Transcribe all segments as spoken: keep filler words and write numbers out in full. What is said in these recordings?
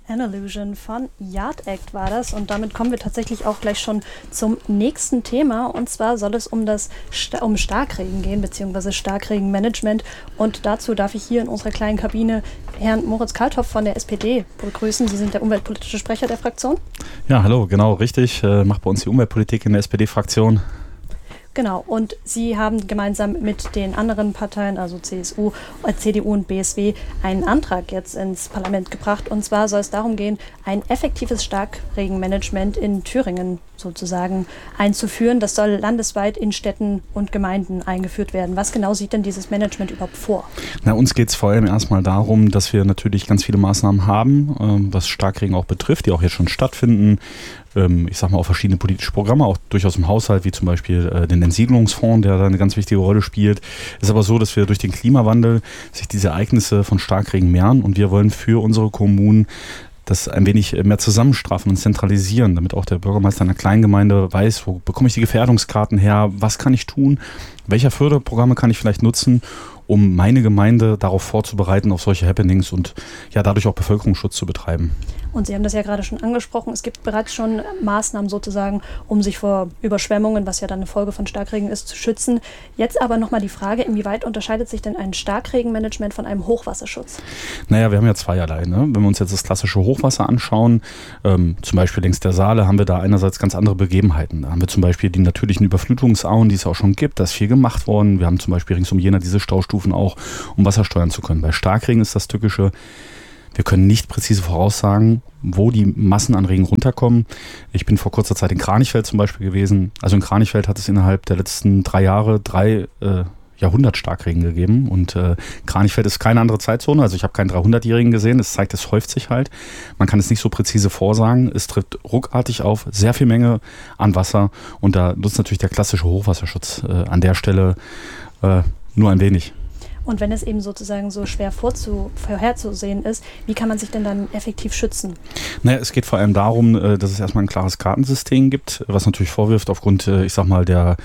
An Illusion von Yard Act war das, und damit kommen wir tatsächlich auch gleich schon zum nächsten Thema, und zwar soll es um das Sta- um Starkregen gehen, beziehungsweise Starkregenmanagement, und dazu darf ich hier in unserer kleinen Kabine Herrn Moritz Kalthoff von der S P D begrüßen. Sie sind der umweltpolitische Sprecher der Fraktion. Ja, hallo, genau, richtig, äh, macht bei uns die Umweltpolitik in der S P D-Fraktion. Genau, und Sie haben gemeinsam mit den anderen Parteien, also C S U, C D U und B S W, einen Antrag jetzt ins Parlament gebracht. Und zwar soll es darum gehen, ein effektives Starkregenmanagement in Thüringen sozusagen einzuführen. Das soll landesweit in Städten und Gemeinden eingeführt werden. Was genau sieht denn dieses Management überhaupt vor? Na, uns geht es vor allem erstmal darum, dass wir natürlich ganz viele Maßnahmen haben, ähm, was Starkregen auch betrifft, die auch jetzt schon stattfinden. Ähm, ich sag mal, auch verschiedene politische Programme, auch durchaus im Haushalt, wie zum Beispiel äh, den Entsiedlungsfonds, der da eine ganz wichtige Rolle spielt. Es ist aber so, dass wir durch den Klimawandel sich diese Ereignisse von Starkregen mehren, und wir wollen für unsere Kommunen das ein wenig mehr zusammenstraffen und zentralisieren, damit auch der Bürgermeister einer Kleingemeinde weiß, wo bekomme ich die Gefährdungskarten her, was kann ich tun, welche Förderprogramme kann ich vielleicht nutzen, um meine Gemeinde darauf vorzubereiten, auf solche Happenings, und ja, dadurch auch Bevölkerungsschutz zu betreiben. Und Sie haben das ja gerade schon angesprochen, es gibt bereits schon Maßnahmen sozusagen, um sich vor Überschwemmungen, was ja dann eine Folge von Starkregen ist, zu schützen. Jetzt aber nochmal die Frage, inwieweit unterscheidet sich denn ein Starkregenmanagement von einem Hochwasserschutz? Naja, wir haben ja zweierlei. Ne? Wenn wir uns jetzt das klassische Hochwasser anschauen, ähm, zum Beispiel längs der Saale, haben wir da einerseits ganz andere Begebenheiten. Da haben wir zum Beispiel die natürlichen Überflutungsauen, die es auch schon gibt. Da ist viel gemacht worden. Wir haben zum Beispiel rings um Jena diese Staustufen auch, um Wasser steuern zu können. Bei Starkregen ist das Tückische: Wir können nicht präzise voraussagen, wo die Massen an Regen runterkommen. Ich bin vor kurzer Zeit in Kranichfeld zum Beispiel gewesen. Also in Kranichfeld hat es innerhalb der letzten drei Jahre drei äh, Jahrhundert Starkregen gegeben. Und äh, Kranichfeld ist keine andere Zeitzone. Also ich habe keinen dreihundertjährigen gesehen. Das zeigt, es häuft sich halt. Man kann es nicht so präzise vorsagen. Es tritt ruckartig auf, sehr viel Menge an Wasser. Und da nutzt natürlich der klassische Hochwasserschutz äh, an der Stelle äh, nur ein wenig. Und wenn es eben sozusagen so schwer vorzu, vorherzusehen ist, wie kann man sich denn dann effektiv schützen? Naja, es geht vor allem darum, dass es erstmal ein klares Kartensystem gibt, was natürlich vorwirft aufgrund, ich sag mal, der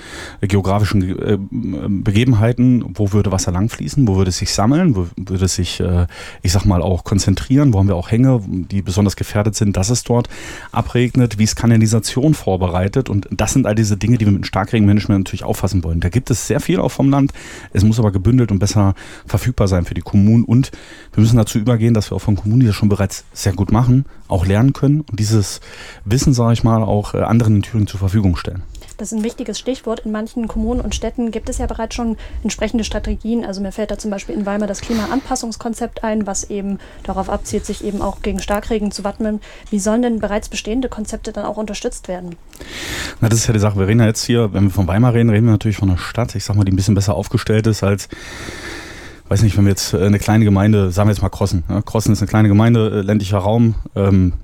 geografischen Begebenheiten, wo würde Wasser langfließen, wo würde es sich sammeln, wo würde es sich, ich sag mal, auch konzentrieren, wo haben wir auch Hänge, die besonders gefährdet sind, dass es dort abregnet, wie ist Kanalisation vorbereitet, und das sind all diese Dinge, die wir mit dem Starkregenmanagement natürlich auffassen wollen. Da gibt es sehr viel auch vom Land, es muss aber gebündelt und besser verfügbar sein für die Kommunen, und wir müssen dazu übergehen, dass wir auch von Kommunen, die das schon bereits sehr gut machen, auch lernen können und dieses Wissen, sage ich mal, auch anderen in Thüringen zur Verfügung stellen. Das ist ein wichtiges Stichwort. In manchen Kommunen und Städten gibt es ja bereits schon entsprechende Strategien. Also mir fällt da zum Beispiel in Weimar das Klimaanpassungskonzept ein, was eben darauf abzielt, sich eben auch gegen Starkregen zu wappnen. Wie sollen denn bereits bestehende Konzepte dann auch unterstützt werden? Na, das ist ja die Sache. Wir reden ja jetzt hier, wenn wir von Weimar reden, reden wir natürlich von einer Stadt, ich sag mal, die ein bisschen besser aufgestellt ist als, weiß nicht, wenn wir jetzt eine kleine Gemeinde, sagen wir jetzt mal Krossen. Ne? Krossen ist eine kleine Gemeinde, ländlicher Raum. Ähm,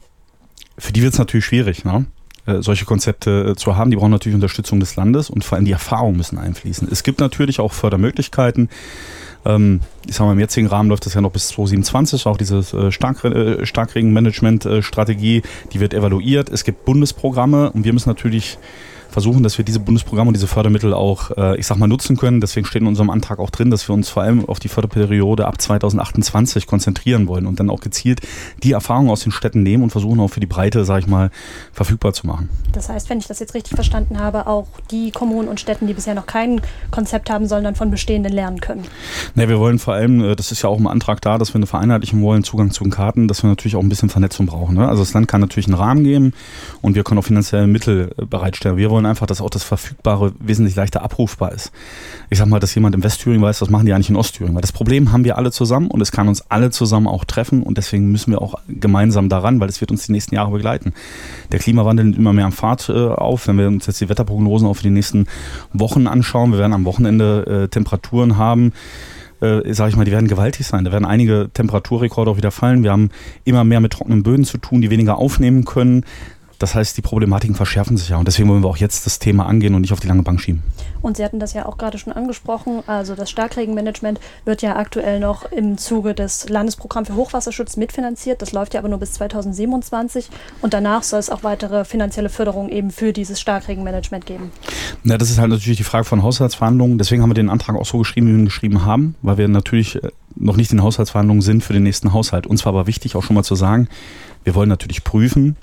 für die wird es natürlich schwierig, ne? solche Konzepte zu haben. Die brauchen natürlich Unterstützung des Landes, und vor allem die Erfahrungen müssen einfließen. Es gibt natürlich auch Fördermöglichkeiten. Ähm, ich sage mal, im jetzigen Rahmen läuft das ja noch bis zwanzig siebenundzwanzig, auch diese äh, Stark, äh, Starkregenmanagement-Strategie, die wird evaluiert. Es gibt Bundesprogramme, und wir müssen natürlich versuchen, dass wir diese Bundesprogramme und diese Fördermittel auch, äh, ich sag mal, nutzen können. Deswegen steht in unserem Antrag auch drin, dass wir uns vor allem auf die Förderperiode ab zweitausendachtundzwanzig konzentrieren wollen und dann auch gezielt die Erfahrungen aus den Städten nehmen und versuchen auch für die Breite, sage ich mal, verfügbar zu machen. Das heißt, wenn ich das jetzt richtig verstanden habe, auch die Kommunen und Städten, die bisher noch kein Konzept haben, sollen dann von bestehenden lernen können? Ne, wir wollen vor allem, das ist ja auch im Antrag da, dass wir eine Vereinheitlichung wollen, Zugang zu den Karten, dass wir natürlich auch ein bisschen Vernetzung brauchen. Ne? Also das Land kann natürlich einen Rahmen geben, und wir können auch finanzielle Mittel bereitstellen. Wir wollen einfach, dass auch das Verfügbare wesentlich leichter abrufbar ist. Ich sag mal, dass jemand im Westthüringen weiß, was machen die eigentlich in Ostthüringen. Weil das Problem haben wir alle zusammen, und es kann uns alle zusammen auch treffen, und deswegen müssen wir auch gemeinsam daran, weil es wird uns die nächsten Jahre begleiten. Der Klimawandel nimmt immer mehr am Fahrt äh, auf. Wenn wir uns jetzt die Wetterprognosen auch für die nächsten Wochen anschauen, wir werden am Wochenende äh, Temperaturen haben, äh, sage ich mal, die werden gewaltig sein. Da werden einige Temperaturrekorde auch wieder fallen. Wir haben immer mehr mit trockenen Böden zu tun, die weniger aufnehmen können. Das heißt, die Problematiken verschärfen sich ja und deswegen wollen wir auch jetzt das Thema angehen und nicht auf die lange Bank schieben. Und Sie hatten das ja auch gerade schon angesprochen, also das Starkregenmanagement wird ja aktuell noch im Zuge des Landesprogramms für Hochwasserschutz mitfinanziert. Das läuft ja aber nur bis zweitausendsiebenundzwanzig und danach soll es auch weitere finanzielle Förderung eben für dieses Starkregenmanagement geben. Na, das ist halt natürlich die Frage von Haushaltsverhandlungen. Deswegen haben wir den Antrag auch so geschrieben, wie wir ihn geschrieben haben, weil wir natürlich noch nicht in Haushaltsverhandlungen sind für den nächsten Haushalt. Uns war aber wichtig, auch schon mal zu sagen, wir wollen natürlich prüfen,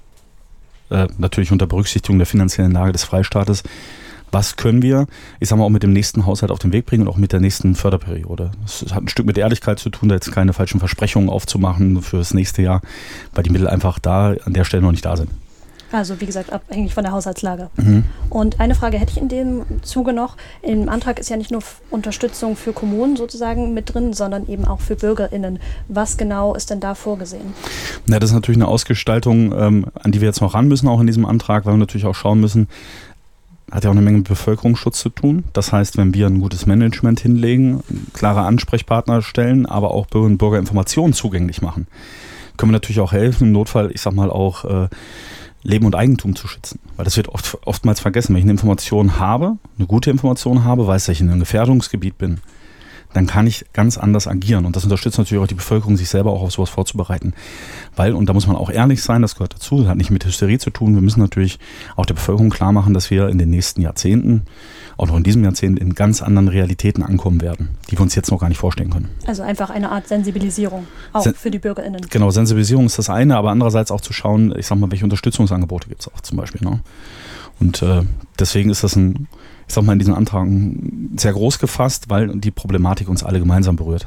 äh, natürlich unter Berücksichtigung der finanziellen Lage des Freistaates, was können wir, ich sag mal, auch mit dem nächsten Haushalt auf den Weg bringen und auch mit der nächsten Förderperiode. Das hat ein Stück mit Ehrlichkeit zu tun, da jetzt keine falschen Versprechungen aufzumachen für das nächste Jahr, weil die Mittel einfach da an der Stelle noch nicht da sind. Also wie gesagt, abhängig von der Haushaltslage. Mhm. Und eine Frage hätte ich in dem Zuge noch. Im Antrag ist ja nicht nur Unterstützung für Kommunen sozusagen mit drin, sondern eben auch für BürgerInnen. Was genau ist denn da vorgesehen? Na, das ist natürlich eine Ausgestaltung, ähm, an die wir jetzt noch ran müssen, auch in diesem Antrag, weil wir natürlich auch schauen müssen, hat ja auch eine Menge mit Bevölkerungsschutz zu tun. Das heißt, wenn wir ein gutes Management hinlegen, klare Ansprechpartner stellen, aber auch Bürgerinnen und Bürger Informationen zugänglich machen, können wir natürlich auch helfen, im Notfall, ich sag mal auch, äh, Leben und Eigentum zu schützen. Weil das wird oft, oftmals vergessen. Wenn ich eine Information habe, eine gute Information habe, weiß, dass ich in einem Gefährdungsgebiet bin, dann kann ich ganz anders agieren. Und das unterstützt natürlich auch die Bevölkerung, sich selber auch auf sowas vorzubereiten. Weil, und da muss man auch ehrlich sein, das gehört dazu, das hat nicht mit Hysterie zu tun. Wir müssen natürlich auch der Bevölkerung klar machen, dass wir in den nächsten Jahrzehnten, auch noch in diesem Jahrzehnt, in ganz anderen Realitäten ankommen werden, die wir uns jetzt noch gar nicht vorstellen können. Also einfach eine Art Sensibilisierung, auch Sen- für die BürgerInnen. Genau, Sensibilisierung ist das eine, aber andererseits auch zu schauen, ich sag mal, welche Unterstützungsangebote gibt es auch zum Beispiel. Ne? Und äh, deswegen ist das ein, ich sag mal, in diesem Antrag sehr groß gefasst, weil die Problematik uns alle gemeinsam berührt.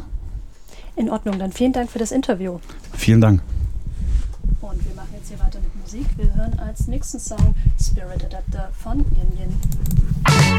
In Ordnung, dann vielen Dank für das Interview. Vielen Dank. Und wir machen jetzt hier weiter mit Musik. Wir hören als nächsten Song Spirit Adapter von Yin Yin.